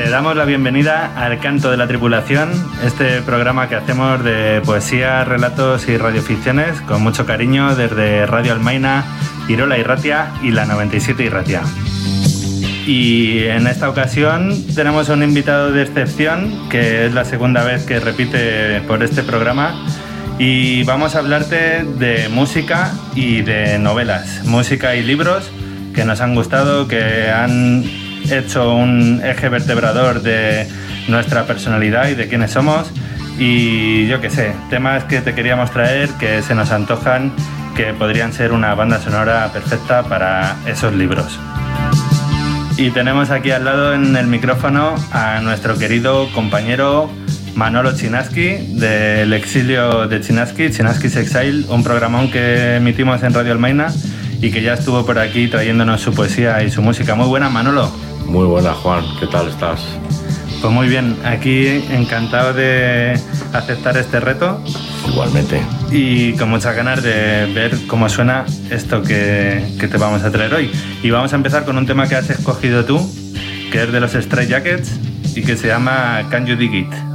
Te damos la bienvenida al Canto de la Tripulación, este programa que hacemos de poesía, relatos y radioficciones con mucho cariño desde Radio Almaina, Irola Irratia y la 97 Irratia. Y en esta ocasión tenemos un invitado de excepción, que es la segunda vez que repite por este programa, y vamos a hablarte de música y de novelas, música y libros que nos han gustado, que han hecho un eje vertebrador de nuestra personalidad y de quiénes somos, y yo qué sé, temas que te queríamos traer que se nos antojan, que podrían ser una banda sonora perfecta para esos libros. Y tenemos aquí al lado en el micrófono a nuestro querido compañero Manolo Chinaski, del exilio de Chinaski's Exile, un programón que emitimos en Radio Almaina y que ya estuvo por aquí trayéndonos su poesía y su música. Muy buena, Manolo. Muy buena, Juan. ¿Qué tal estás? Pues muy bien, aquí encantado de aceptar este reto. Igualmente. Y con muchas ganas de ver cómo suena esto que te vamos a traer hoy. Y vamos a empezar con un tema que has escogido tú, que es de los Stray Jackets y que se llama Can You Dig It?